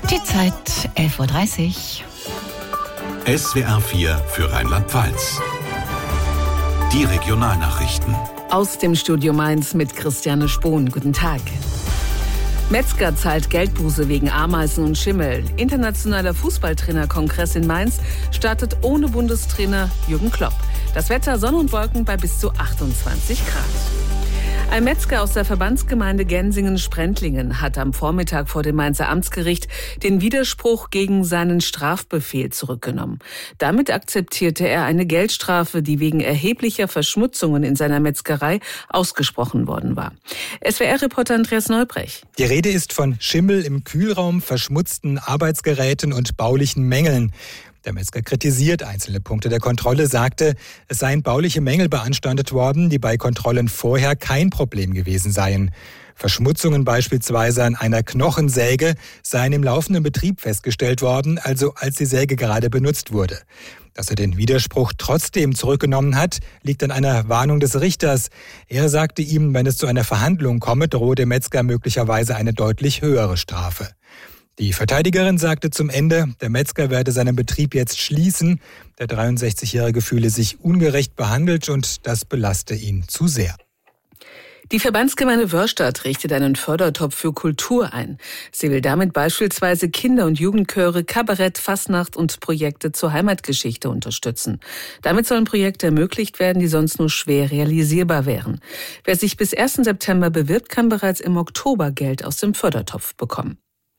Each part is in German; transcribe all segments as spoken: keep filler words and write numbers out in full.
Die Zeit elf Uhr dreißig. S W R vier für Rheinland-Pfalz. Die Regionalnachrichten. Aus dem Studio Mainz mit Christiane Spohn. Guten Tag. Metzger zahlt Geldbuße wegen Ameisen und Schimmel. Internationaler Fußballtrainerkongress in Mainz startet ohne Bundestrainer Jürgen Klopp. Das Wetter, Sonne und Wolken bei bis zu achtundzwanzig Grad. Ein Metzger aus der Verbandsgemeinde Gensingen-Sprendlingen hat am Vormittag vor dem Mainzer Amtsgericht den Widerspruch gegen seinen Strafbefehl zurückgenommen. Damit akzeptierte er eine Geldstrafe, die wegen erheblicher Verschmutzungen in seiner Metzgerei ausgesprochen worden war. S W R-Reporter Andreas Neubrecht. Die Rede ist von Schimmel im Kühlraum, verschmutzten Arbeitsgeräten und baulichen Mängeln. Der Metzger kritisiert einzelne Punkte der Kontrolle, sagte, es seien bauliche Mängel beanstandet worden, die bei Kontrollen vorher kein Problem gewesen seien. Verschmutzungen beispielsweise an einer Knochensäge seien im laufenden Betrieb festgestellt worden, also als die Säge gerade benutzt wurde. Dass er den Widerspruch trotzdem zurückgenommen hat, liegt an einer Warnung des Richters. Er sagte ihm, wenn es zu einer Verhandlung komme, drohe dem Metzger möglicherweise eine deutlich höhere Strafe. Die Verteidigerin sagte zum Ende, der Metzger werde seinen Betrieb jetzt schließen. Der dreiundsechzigjährige fühle sich ungerecht behandelt und das belaste ihn zu sehr. Die Verbandsgemeinde Wörrstadt richtet einen Fördertopf für Kultur ein. Sie will damit beispielsweise Kinder- und Jugendchöre, Kabarett, Fastnacht und Projekte zur Heimatgeschichte unterstützen. Damit sollen Projekte ermöglicht werden, die sonst nur schwer realisierbar wären. Wer sich bis ersten September bewirbt, kann bereits im Oktober Geld aus dem Fördertopf bekommen.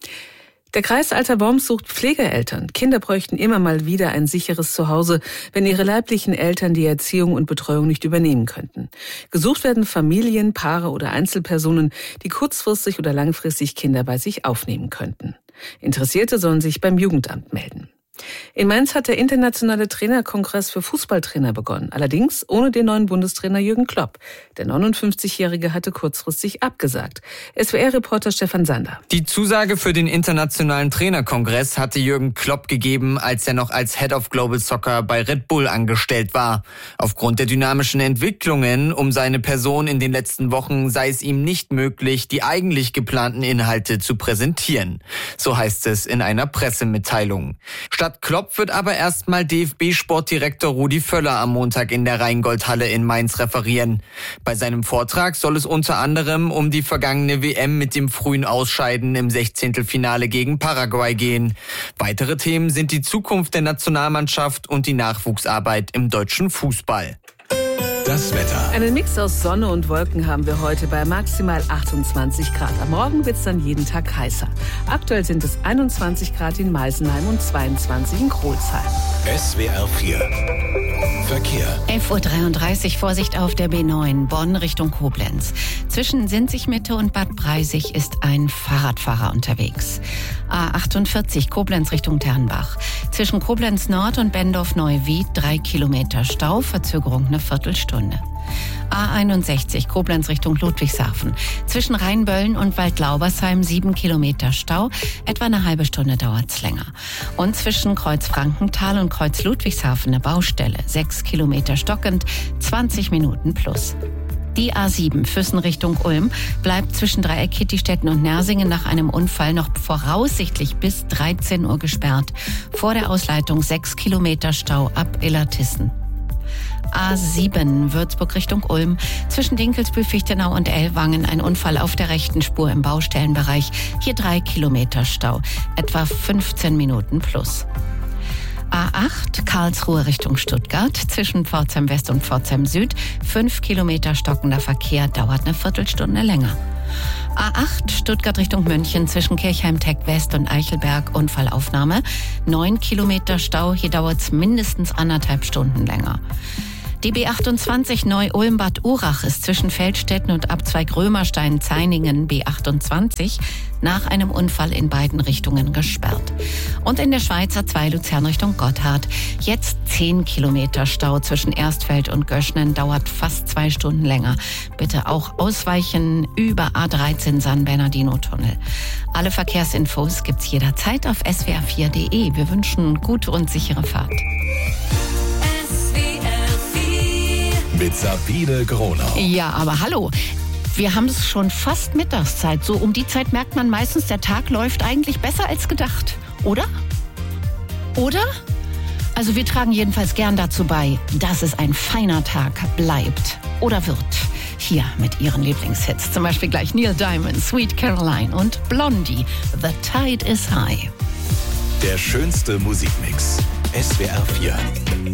Der Kreis Alter-Worms sucht Pflegeeltern. Kinder bräuchten immer mal wieder ein sicheres Zuhause, wenn ihre leiblichen Eltern die Erziehung und Betreuung nicht übernehmen könnten. Gesucht werden Familien, Paare oder Einzelpersonen, die kurzfristig oder langfristig Kinder bei sich aufnehmen könnten. Interessierte sollen sich beim Jugendamt melden. In Mainz hat der internationale Trainerkongress für Fußballtrainer begonnen, allerdings ohne den neuen Bundestrainer Jürgen Klopp. Der neunundfünfzigjährige hatte kurzfristig abgesagt. S W R-Reporter Stefan Sander. Die Zusage für den internationalen Trainerkongress hatte Jürgen Klopp gegeben, als er noch als Head of Global Soccer bei Red Bull angestellt war. Aufgrund der dynamischen Entwicklungen um seine Person in den letzten Wochen sei es ihm nicht möglich, die eigentlich geplanten Inhalte zu präsentieren. So heißt es in einer Pressemitteilung. Statt Klopp wird aber erstmal D F B-Sportdirektor Rudi Völler am Montag in der Rheingoldhalle in Mainz referieren. Bei seinem Vortrag soll es unter anderem um die vergangene W M mit dem frühen Ausscheiden im Sechzehntelfinale gegen Paraguay gehen. Weitere Themen sind die Zukunft der Nationalmannschaft und die Nachwuchsarbeit im deutschen Fußball. Das Wetter. Einen Mix aus Sonne und Wolken haben wir heute bei maximal achtundzwanzig Grad. Am Morgen wird es dann jeden Tag heißer. Aktuell sind es einundzwanzig Grad in Meisenheim und zweiundzwanzig in Krolsheim. S W R vier. Verkehr. elf Uhr dreiunddreißig, Vorsicht auf der B neun, Bonn Richtung Koblenz. Zwischen Sinzig-Mitte und Bad Breisig ist ein Fahrradfahrer unterwegs. A achtundvierzig, Koblenz Richtung Ternbach. Zwischen Koblenz Nord und Bendorf-Neuwied drei Kilometer Stau, Verzögerung eine Viertelstunde. A einundsechzig, Koblenz Richtung Ludwigshafen. Zwischen Rheinböllen und Waldlaubersheim sieben Kilometer Stau. Etwa eine halbe Stunde dauert's länger. Und zwischen Kreuz Frankenthal und Kreuz Ludwigshafen eine Baustelle. sechs Kilometer stockend, zwanzig Minuten plus. Die A sieben, Füssen Richtung Ulm, bleibt zwischen Dreieck Kittistetten und Nersingen nach einem Unfall noch voraussichtlich bis dreizehn Uhr gesperrt. Vor der Ausleitung sechs Kilometer Stau ab Illertissen. A sieben, Würzburg Richtung Ulm. Zwischen Dinkelsbühl, Fichtenau und Ellwangen ein Unfall auf der rechten Spur im Baustellenbereich. Hier drei Kilometer Stau, etwa fünfzehn Minuten plus. A acht, Karlsruhe Richtung Stuttgart. Zwischen Pforzheim West und Pforzheim Süd. fünf Kilometer stockender Verkehr, dauert eine Viertelstunde länger. A acht, Stuttgart Richtung München, zwischen Kirchheim-Tech West und Eichelberg, Unfallaufnahme. neun Kilometer Stau, hier dauert es mindestens anderthalb Stunden länger. Die B achtundzwanzig Neu-Ulm-Bad Urach ist zwischen Feldstetten und Abzweig Römerstein-Zeiningen B achtundzwanzig nach einem Unfall in beiden Richtungen gesperrt. Und in der Schweiz A zwei Luzern Richtung Gotthard. Jetzt zehn Kilometer Stau zwischen Erstfeld und Göschnen, dauert fast zwei Stunden länger. Bitte auch ausweichen über A dreizehn San Bernardino-Tunnel. Alle Verkehrsinfos gibt's jederzeit auf S W R vier Punkt de. Wir wünschen gute und sichere Fahrt. Mit Sabine Gronau. Ja, aber hallo. Wir haben es schon fast Mittagszeit. So um die Zeit merkt man meistens, der Tag läuft eigentlich besser als gedacht. Oder? Oder? Also wir tragen jedenfalls gern dazu bei, dass es ein feiner Tag bleibt oder wird. Hier mit ihren Lieblingshits. Zum Beispiel gleich Neil Diamond, Sweet Caroline und Blondie, The Tide is High. Der schönste Musikmix. S W R vier.